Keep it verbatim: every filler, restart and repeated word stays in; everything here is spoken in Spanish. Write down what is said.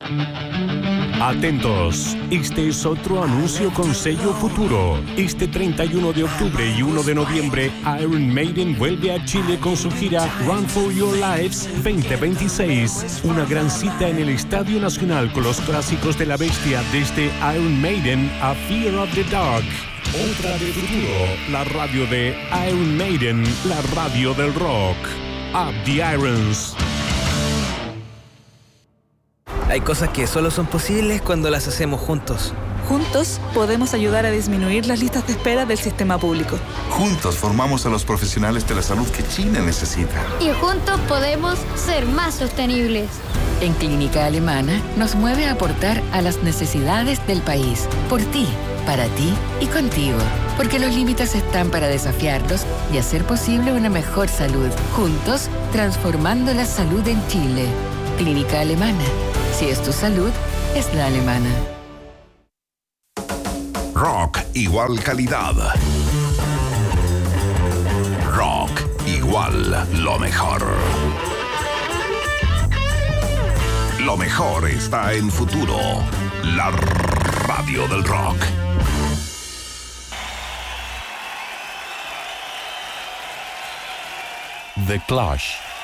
Atentos, este es otro anuncio con sello futuro. Este treinta y uno de octubre y uno de noviembre, Iron Maiden vuelve a Chile con su gira Run for Your Lives veinte veintiséis. Una gran cita en el Estadio Nacional con los clásicos de la bestia, desde Iron Maiden a Fear of the Dark. Otra de futuro, la radio de Iron Maiden, la radio del rock. Up the Irons. Hay cosas que solo son posibles cuando las hacemos juntos. Juntos podemos ayudar a disminuir las listas de espera del sistema público. Juntos formamos a los profesionales de la salud que Chile necesita. Y juntos podemos ser más sostenibles. En Clínica Alemana nos mueve a aportar a las necesidades del país. Por ti, para ti y contigo. Porque los límites están para desafiarlos y hacer posible una mejor salud. Juntos, transformando la salud en Chile. Clínica Alemana. Si es tu salud, es la alemana. Rock igual calidad. Rock igual lo mejor. Lo mejor está en Futuro, la radio del rock. The Clash.